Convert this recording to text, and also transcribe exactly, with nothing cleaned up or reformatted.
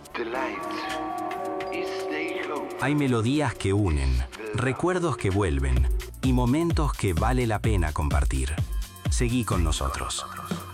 Hay melodías que unen, recuerdos que vuelven y momentos que vale la pena compartir. Seguí con nosotros.